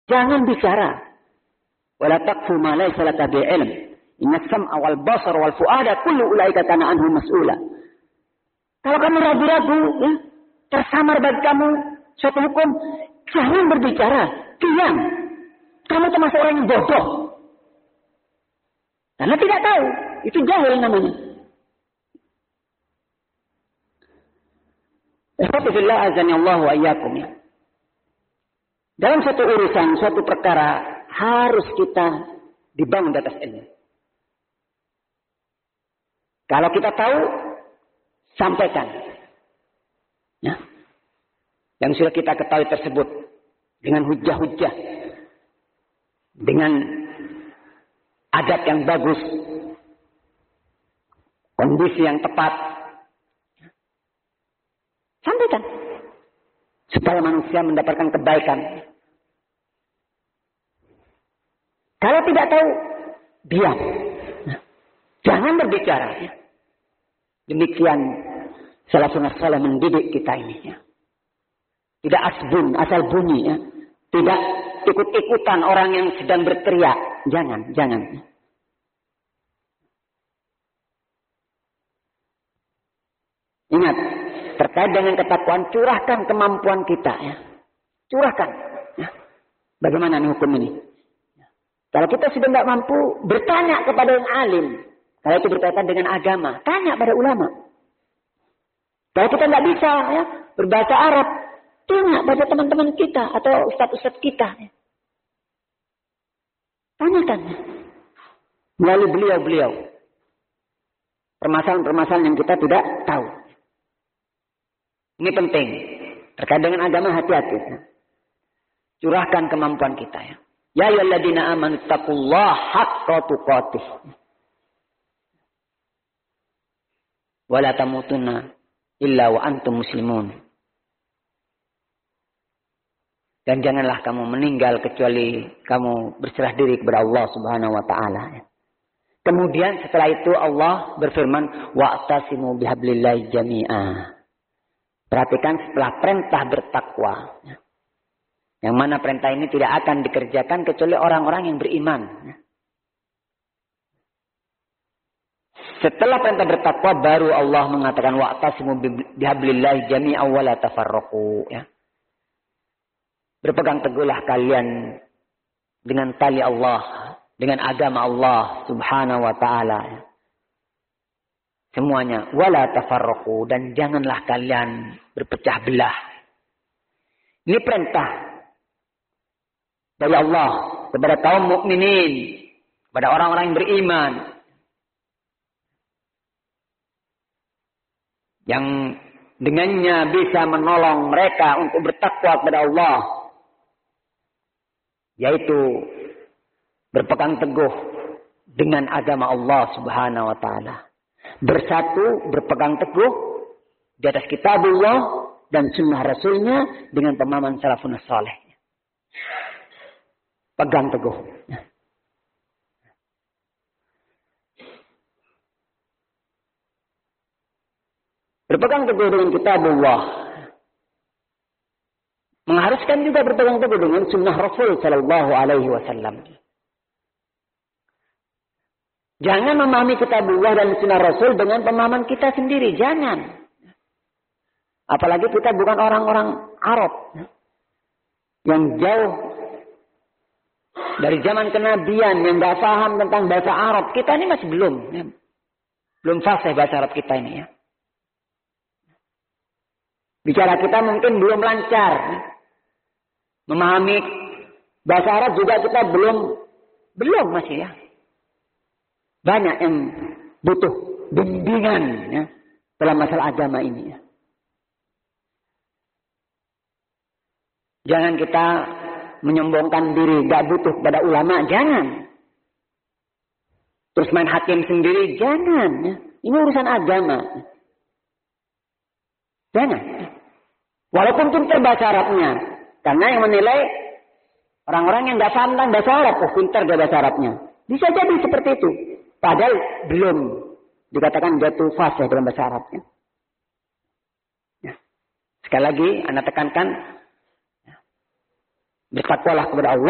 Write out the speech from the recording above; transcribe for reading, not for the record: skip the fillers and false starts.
Jangan bicara. Wala taqfu ma laysa laka bihi ilm. Inna sam'a wal basar wal fu'ada kullu ulaika kana anhu mas'ula. Kalau kamu ragu-ragu, ya, tersamar bagi kamu suatu hukum, jangan berbicara, diam. Kamu termasuk orang yang bodoh. Karena tidak tahu, itu jahil namanya. Alhamdulillah azani Allah wa iyyakum. Dalam suatu urusan, suatu perkara harus kita dibangun di atas ilmu. Kalau kita tahu, sampaikan. Ya. Yang sudah kita ketahui tersebut dengan hujah-hujah, dengan adat yang bagus, kondisi yang tepat. Sampaikan. Supaya manusia mendapatkan kebaikan. Kalau tidak tahu, diam. Jangan berbicara. Demikian salafun salih mendidik kita ini. Tidak asal bunyi. Tidak ikut-ikutan orang yang sedang berteriak. Jangan. Ingat, terkait dengan ketakwaan, curahkan kemampuan kita. Ya. Curahkan. Ya. Bagaimana nih hukum ini? Ya. Kalau kita sudah tidak mampu, bertanya kepada yang alim. Kalau itu berkaitan dengan agama, tanya pada ulama. Kalau kita tidak bisa ya, berbahasa Arab, tanya pada teman-teman kita atau ustaz-ustaz kita. Ya. Tanyakan. Melalui beliau-beliau. Permasalahan-permasalahan yang kita tidak tahu. Ini penting. Terkait dengan agama, hati-hati. Curahkan kemampuan kita. Ya ayyuhalladzina amanu taqullaha haqqa tuqatih. Wa la tamutunna illa wa antum muslimun. Dan janganlah kamu meninggal kecuali kamu berserah diri kepada Allah Subhanahu wa taala. Kemudian setelah itu Allah berfirman, wa'tasimu bihablillahi jami'a. Perhatikan setelah perintah bertakwa. Yang mana perintah ini tidak akan dikerjakan kecuali orang-orang yang beriman. Setelah perintah bertakwa baru Allah mengatakan wa'tasimu bihablillahi jami'a wa la tafarraqu. Ya. Berpegang teguhlah kalian dengan tali Allah, dengan agama Allah Subhanahu wa taala. Semuanya wala tafarraqu, dan janganlah kalian berpecah belah. Ini perintah dari Allah kepada kaum mukminin, kepada orang-orang yang beriman. Yang dengannya bisa menolong mereka untuk bertakwa kepada Allah. Yaitu berpegang teguh dengan agama Allah Subhanahu wa taala. Bersatu, berpegang teguh di atas kitabullah dan sunnah rasulnya dengan pemahaman salafun salih. Pegang teguh. Berpegang teguh dengan kitabullah. Mengharuskan juga berpegang teguh dengan sunnah Rasul sallallahu alaihi wasallam. Jangan memahami kitabullah dan sunnah Rasul dengan pemahaman kita sendiri. Jangan. Apalagi kita bukan orang-orang Arab. Yang jauh dari zaman kenabian. Yang gak paham tentang bahasa Arab. Kita ini masih belum. Ya. Belum fasih bahasa Arab kita ini. Ya. Bicara kita mungkin belum lancar. Memahami bahasa Arab juga kita belum masih ya. Banyak yang butuh bimbingan ya, dalam masalah agama ini. Ya. Jangan kita menyombongkan diri, gak butuh pada ulama, jangan. Terus main hakim sendiri, jangan. Ya. Ini urusan agama. Jangan. Walaupun pintar bahasa Arabnya. Karena yang menilai orang-orang yang gak paham tentang bahasa Arab, pintar dia bahasa Arabnya. Bisa jadi seperti itu. Padahal belum dikatakan jatuh fasih dalam bahasa Arabnya. Ya. Sekali lagi, Anda tekankan, bertakwalah kepada Allah.